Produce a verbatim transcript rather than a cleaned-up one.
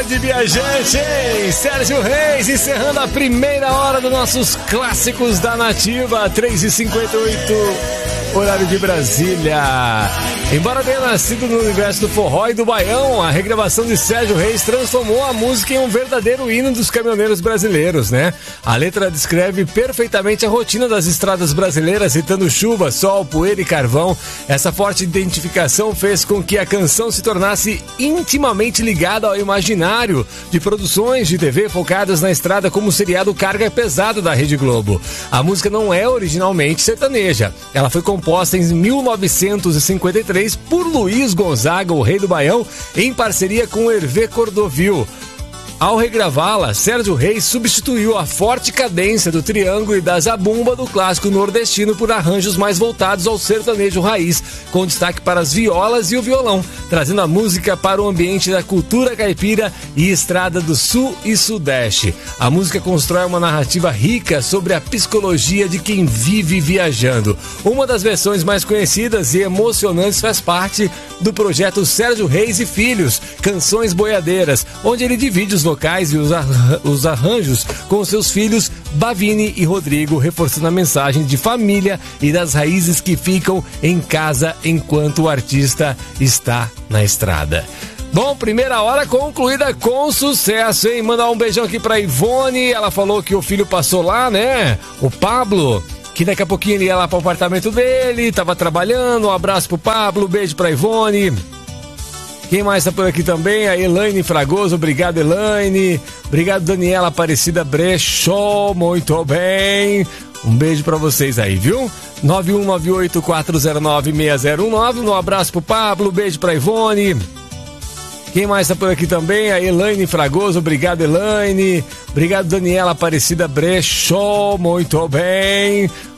Tarde, viajante! Sérgio Reis encerrando a primeira hora dos nossos clássicos da Nativa, três e cinquenta e oito, horário de Brasília. Embora tenha nascido no universo do forró e do baião, a regravação de Sérgio Reis transformou a música em um verdadeiro hino dos caminhoneiros brasileiros, né? A letra descreve perfeitamente a rotina das estradas brasileiras, citando chuva, sol, poeira e carvão. Essa forte identificação fez com que a canção se tornasse intimamente ligada ao imaginário de produções de T V focadas na estrada, como o seriado Carga Pesada da Rede Globo. A música não é originalmente sertaneja. Ela foi composta em mil novecentos e cinquenta e três por Luiz Gonzaga, o Rei do Baião, em parceria com Hervé Cordovil. Ao regravá-la, Sérgio Reis substituiu a forte cadência do triângulo e da zabumba do clássico nordestino por arranjos mais voltados ao sertanejo raiz, com destaque para as violas e o violão, trazendo a música para o ambiente da cultura caipira e estrada do sul e sudeste. A música constrói uma narrativa rica sobre a psicologia de quem vive viajando. Uma das versões mais conhecidas e emocionantes faz parte do projeto Sérgio Reis e Filhos, Canções Boiadeiras, onde ele divide os vocais e os, arran- os arranjos com seus filhos Bavini e Rodrigo, reforçando a mensagem de família e das raízes que ficam em casa enquanto o artista está na estrada. Bom, primeira hora concluída com sucesso, hein? Mandar um beijão aqui pra Ivone, ela falou que o filho passou lá, né? O Pablo, que daqui a pouquinho ele ia lá pro apartamento dele, tava trabalhando. Um abraço pro Pablo, um beijo pra Ivone. Quem mais tá por aqui também? A Elaine Fragoso, obrigado, Elaine. Obrigado, Daniela Aparecida Brechó, muito bem. Um beijo pra vocês aí, viu? nove um nove oito quatro zero nove seis zero um nove. Um abraço pro Pablo, um beijo pra Ivone. Quem mais tá por aqui também? A Elaine Fragoso, obrigado, Elaine. Obrigado, Daniela Aparecida Brechó, muito bem.